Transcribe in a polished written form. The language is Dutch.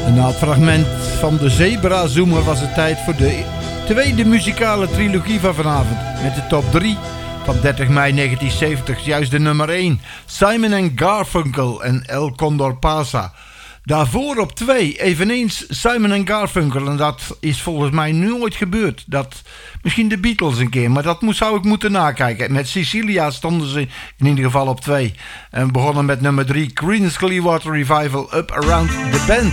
Na het fragment van de Zebra Zoomer was het tijd voor de tweede muzikale trilogie van vanavond. Met de top 3 van 30 mei 1970, juist de nummer 1. Simon & Garfunkel en El Condor Pasa. Daarvoor op 2 eveneens Simon & Garfunkel. En dat is volgens mij nooit gebeurd. Dat, misschien de Beatles een keer, maar dat zou ik moeten nakijken. Met Cecilia stonden ze in ieder geval op 2. En we begonnen met nummer 3, Creedence Clearwater Revival, Up Around the Bend.